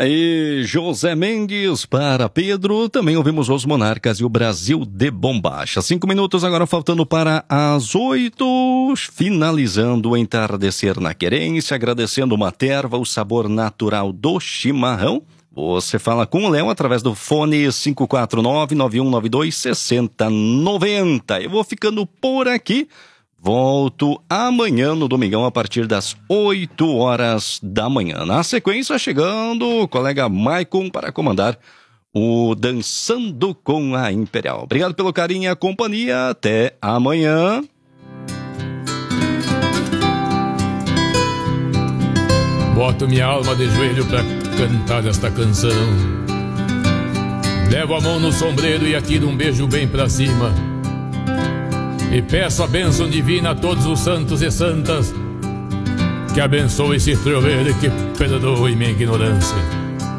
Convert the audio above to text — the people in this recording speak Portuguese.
aí, José Mendes para Pedro. Também ouvimos Os Monarcas e o Brasil de Bombacha. 5 minutos agora faltando para as 8. Finalizando o entardecer na querência. Agradecendo Materva, o sabor natural do chimarrão. Você fala com o Léo através do fone 549-9192-6090. Eu vou ficando por aqui. Volto amanhã no domingão a partir das 8 horas da manhã. Na sequência, chegando o colega Maicon para comandar o Dançando com a Imperial. Obrigado pelo carinho e a companhia. Até amanhã. Boto minha alma de joelho pra cantar esta canção. Levo a mão no sombreiro e atiro um beijo bem pra cima. E peço a bênção divina a todos os santos e santas, que abençoe esse troveiro e que perdoe minha ignorância.